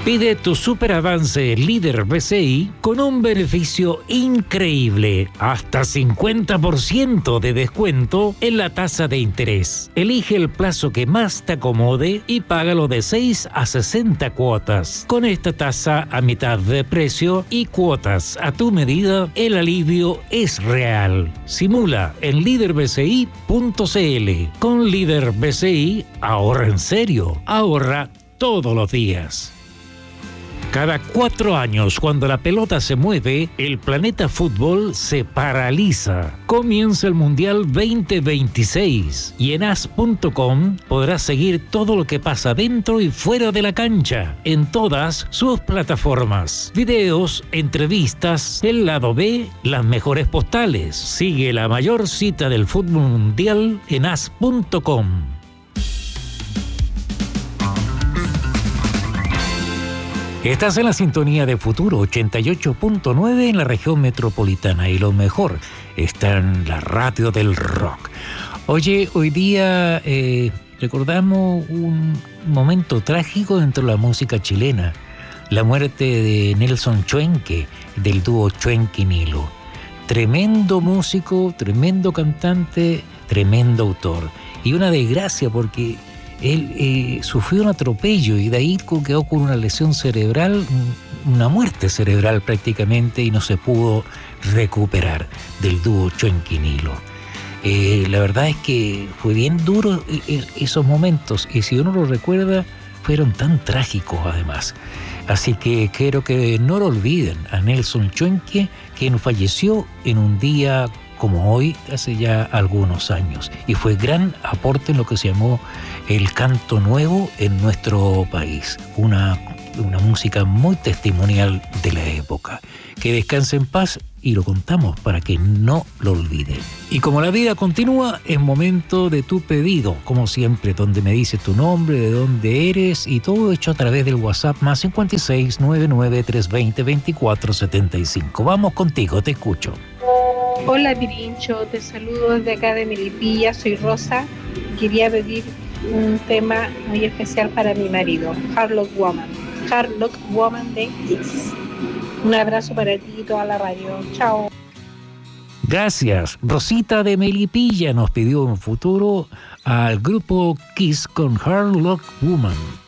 Pide tu superavance líder BCI con un beneficio increíble, hasta 50% de descuento en la tasa de interés. Elige el plazo que más te acomode y págalo de 6 a 60 cuotas. Con esta tasa a mitad de precio y cuotas a tu medida, el alivio es real. Simula en liderbci.cl. Con Líder BCI, ahorra en serio, ahorra todos los días. Cada 4 años, cuando la pelota se mueve, el planeta fútbol se paraliza. Comienza el Mundial 2026 y en as.com podrás seguir todo lo que pasa dentro y fuera de la cancha, en todas sus plataformas. Videos, entrevistas, el lado B, las mejores postales. Sigue la mayor cita del fútbol mundial en as.com. Estás en la sintonía de Futuro 88.9 en la región metropolitana y lo mejor está en la radio del rock. Oye, hoy día recordamos un momento trágico dentro de la música chilena, la muerte de Nelson Chuenque, del dúo Chuenque-Nilo. Tremendo músico, tremendo cantante, tremendo autor. Y una desgracia porque él sufrió un atropello y de ahí quedó con una lesión cerebral, una muerte cerebral prácticamente, y no se pudo recuperar del dúo Chuenque-Nilo. La verdad es que fue bien duro esos momentos, y si uno lo recuerda, fueron tan trágicos además. Así que quiero que no lo olviden a Nelson Chuenque, quien falleció en un día como hoy, hace ya algunos años, y fue gran aporte en lo que se llamó el canto nuevo en nuestro país, una música muy testimonial de la época. Que descanse en paz y lo contamos para que no lo olviden. Y como la vida continúa, es momento de tu pedido, como siempre, donde me dices tu nombre, de dónde eres, y todo hecho a través del WhatsApp más 56 99 320 2475. Vamos contigo, te escucho. Hola Pirincho, te saludo desde acá de Melipilla, soy Rosa. Quería pedir un tema muy especial para mi marido, Hard Rock Woman de Kiss. Un abrazo para ti y toda la radio. Chao. Gracias. Rosita de Melipilla nos pidió en futuro al grupo Kiss con Hard Rock Woman.